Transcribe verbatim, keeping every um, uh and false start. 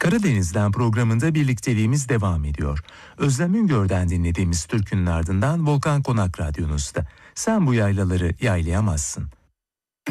Karadeniz'den programında birlikteliğimiz devam ediyor. Özlem Üngör'den dinlediğimiz türkünün ardından Volkan Konak Radyonuz'da. Sen bu yaylaları yaylayamazsın.